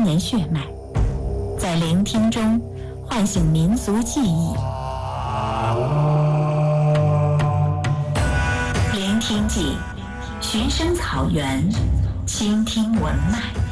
年血脉，在聆听中唤醒民族记忆。聆听记，寻声草原，倾听文脉。